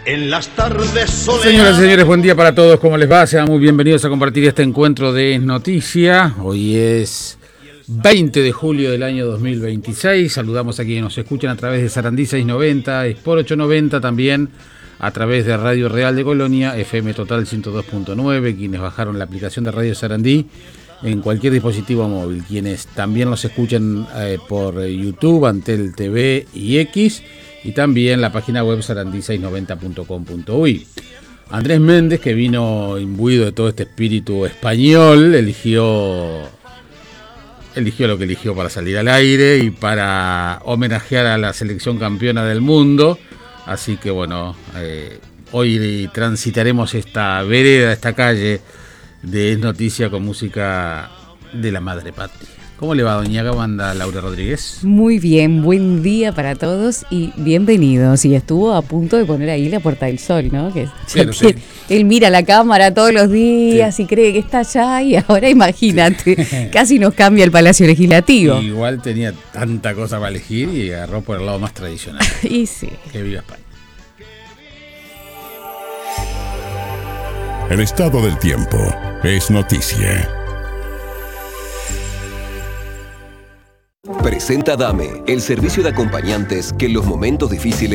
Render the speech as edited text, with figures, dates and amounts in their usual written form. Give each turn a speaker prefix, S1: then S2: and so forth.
S1: En las tardes soleadas.
S2: Señoras y señores, buen día para todos. ¿Cómo les va? Sean muy bienvenidos a compartir este encuentro de Es Noticia. Hoy es 20 de julio del año 2026. Saludamos a quienes nos escuchan a través de Sarandí 690, Sport 890, también a través de Radio Real de Colonia, FM Total 102.9, quienes bajaron la aplicación de Radio Sarandí en cualquier dispositivo móvil, quienes también nos escuchan por YouTube, Antel TV y X, y también la página web sarandí690.com.uy. Andrés Méndez, que vino imbuido de todo este espíritu español, eligió lo que eligió para salir al aire y para homenajear a la selección campeona del mundo. Así que bueno, hoy transitaremos esta vereda, esta calle de Es Noticia con música de la madre patria. ¿Cómo le va, doña? ¿Cómo anda Laura Rodríguez?
S3: Muy bien, buen día para todos y bienvenidos. Y estuvo a punto de poner ahí la Puerta del Sol, ¿no? Que
S2: Pero sí.
S3: Él mira la cámara todos los días y cree que está allá, y ahora imagínate, casi nos cambia el Palacio Legislativo.
S2: Igual tenía tanta cosa para elegir y agarró por el lado más tradicional.
S3: Y sí.
S2: Que viva España.
S4: El estado del tiempo es noticia.
S5: Presenta Dame, el servicio de acompañantes que en los momentos difíciles